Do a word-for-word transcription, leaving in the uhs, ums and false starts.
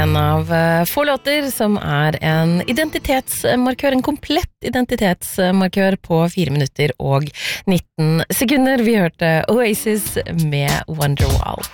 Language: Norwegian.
en av få låter som er en identitetsmarkør, en komplett identitetsmarkør på fire minutter og nitten sekunder. Vi hørte Oasis med Wonderwall.